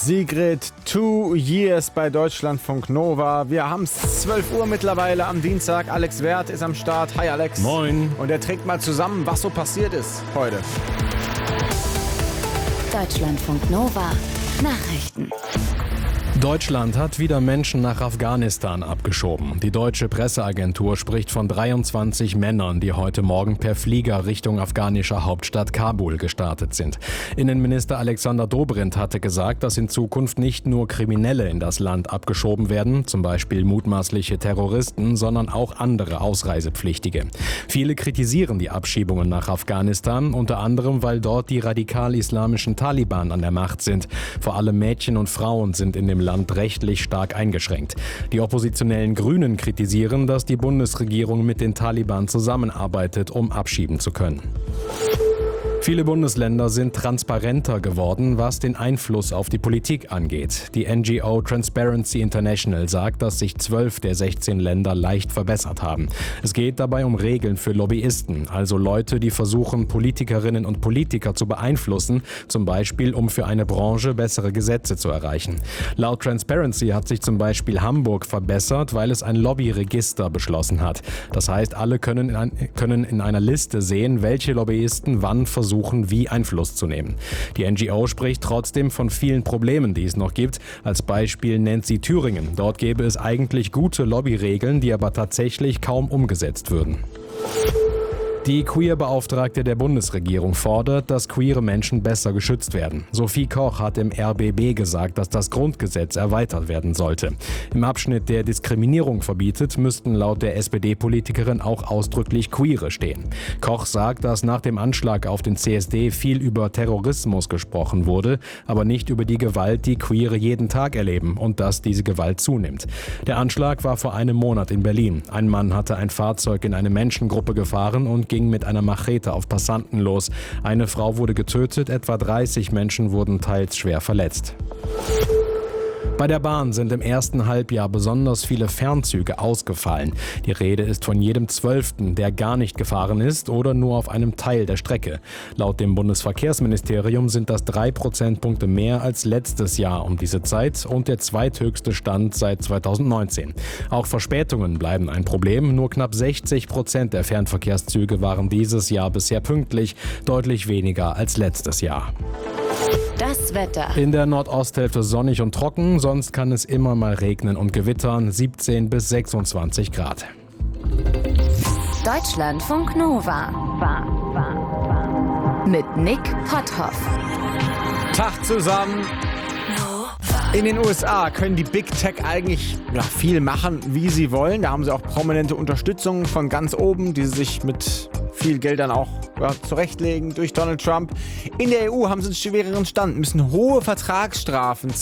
Sigrid, 2 Years bei Deutschlandfunk Nova. Wir haben es 12 Uhr mittlerweile am Dienstag. Alex Werth ist am Start. Hi Alex. Moin. Und er trägt mal zusammen, was so passiert ist heute. Deutschlandfunk Nova Nachrichten. Deutschland hat wieder Menschen nach Afghanistan abgeschoben. Die deutsche Presseagentur spricht von 23 Männern, die heute Morgen per Flieger Richtung afghanischer Hauptstadt Kabul gestartet sind. Innenminister Alexander Dobrindt hatte gesagt, dass in Zukunft nicht nur Kriminelle in das Land abgeschoben werden, zum Beispiel mutmaßliche Terroristen, sondern auch andere Ausreisepflichtige. Viele kritisieren die Abschiebungen nach Afghanistan, unter anderem, weil dort die radikal-islamischen Taliban an der Macht sind. Vor allem Mädchen und Frauen sind in dem Land rechtlich stark eingeschränkt. Die oppositionellen Grünen kritisieren, dass die Bundesregierung mit den Taliban zusammenarbeitet, um abschieben zu können. Viele Bundesländer sind transparenter geworden, was den Einfluss auf die Politik angeht. Die NGO Transparency International sagt, dass sich 12 der 16 Länder leicht verbessert haben. Es geht dabei um Regeln für Lobbyisten, also Leute, die versuchen, Politikerinnen und Politiker zu beeinflussen, zum Beispiel um für eine Branche bessere Gesetze zu erreichen. Laut Transparency hat sich zum Beispiel Hamburg verbessert, weil es ein Lobbyregister beschlossen hat. Das heißt, alle können in einer Liste sehen, welche Lobbyisten wann versuchen, wie Einfluss zu nehmen. Die NGO spricht trotzdem von vielen Problemen, die es noch gibt. Als Beispiel nennt sie Thüringen. Dort gäbe es eigentlich gute Lobbyregeln, die aber tatsächlich kaum umgesetzt würden. Die Queer-Beauftragte der Bundesregierung fordert, dass queere Menschen besser geschützt werden. Sophie Koch hat im RBB gesagt, dass das Grundgesetz erweitert werden sollte. Im Abschnitt, der Diskriminierung verbietet, müssten laut der SPD-Politikerin auch ausdrücklich Queere stehen. Koch sagt, dass nach dem Anschlag auf den CSD viel über Terrorismus gesprochen wurde, aber nicht über die Gewalt, die Queere jeden Tag erleben und dass diese Gewalt zunimmt. Der Anschlag war vor einem Monat in Berlin. Ein Mann hatte ein Fahrzeug in eine Menschengruppe gefahren und ging mit einer Machete auf Passanten los. Eine Frau wurde getötet, etwa 30 Menschen wurden teils schwer verletzt. Bei der Bahn sind im ersten Halbjahr besonders viele Fernzüge ausgefallen. Die Rede ist von jedem 12., der gar nicht gefahren ist oder nur auf einem Teil der Strecke. Laut dem Bundesverkehrsministerium sind das 3 Prozentpunkte mehr als letztes Jahr um diese Zeit und der zweithöchste Stand seit 2019. Auch Verspätungen bleiben ein Problem. Nur knapp 60% der Fernverkehrszüge waren dieses Jahr bisher pünktlich, deutlich weniger als letztes Jahr. Das Wetter. In der Nordosthälfte sonnig und trocken, sonst kann es immer mal regnen und gewittern, 17 bis 26 Grad. Deutschlandfunk Nova. Mit Nick Potthoff. Tag zusammen. In den USA können die Big Tech eigentlich viel machen, wie sie wollen. Da haben sie auch prominente Unterstützung von ganz oben, die sie sich mit viel Geld dann auch zurechtlegen durch Donald Trump. In der EU haben sie einen schwereren Stand, müssen hohe Vertragsstrafen